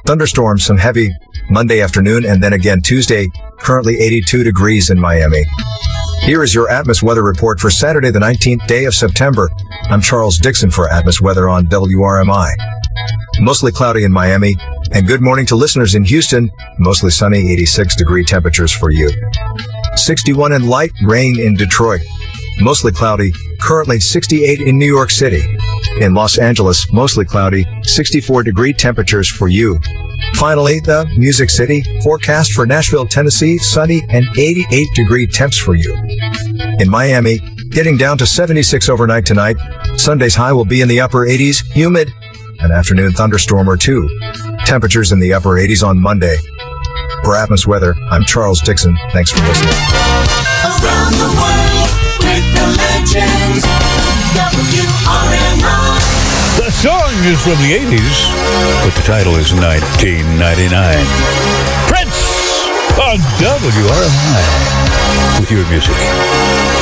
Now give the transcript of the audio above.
Thunderstorms, some heavy Monday afternoon, and then again Tuesday, currently 82 degrees in Miami. Here is your Atmos weather report for Saturday, the 19th day of September. I'm Charles Dixon for Atmos Weather on WRMI. Mostly cloudy in Miami, and good morning to listeners in Houston. Mostly sunny, 86-degree temperatures for you. 61 and light rain in Detroit. Mostly cloudy, currently 68 in New York City. In Los Angeles, mostly cloudy, 64-degree temperatures for you. Finally, the Music City, forecast for Nashville, Tennessee, sunny and 88-degree temps for you. In Miami, getting down to 76 overnight tonight. Sunday's high will be in the upper 80s, humid, an afternoon thunderstorm or two. Temperatures in the upper 80s on Monday. For Atmos Weather, I'm Charles Dixon. Thanks for listening. Around the world with the legends, WRMI. The song is from the 80s, but the title is 1999. Prince on WRMI with your music.